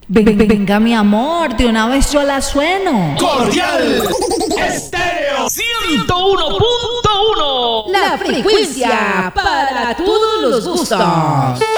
Venga, mi amor, de una vez yo la sueno. Cordial Estéreo 101.1. La frecuencia para todos los gustos.